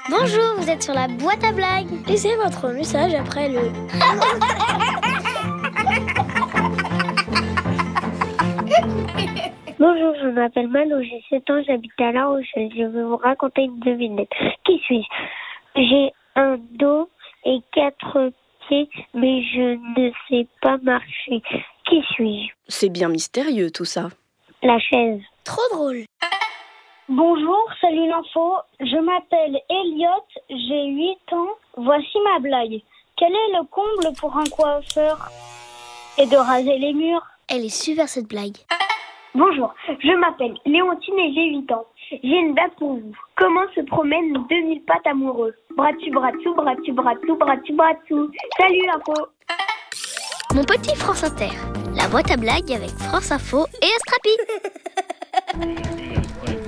Bonjour, vous êtes sur la boîte à blagues. Laissez votre message après le... Bonjour, je m'appelle Malo, j'ai 7 ans, j'habite à La Rochelle. Je vais vous raconter une devinette. Qui suis-je? J'ai un dos et 4 pieds, mais je ne sais pas marcher. Qui suis-je? C'est bien mystérieux tout ça. La chaise. Trop drôle. Bonjour, salut l'info. Je m'appelle Elliot, j'ai 8 ans. Voici ma blague. Quel est le comble pour un coiffeur? Et de raser les murs. Elle est super cette blague. Bonjour, je m'appelle Léontine et j'ai 8 ans. J'ai une blague pour vous. Comment se promènent 2000 pattes amoureux? Bras-tu, bras-tu, bras-tu, bras-tu, bras-tu, bras-tu. Salut l'info. Mon petit France Inter. La boîte à blagues avec France Info et Astrapi.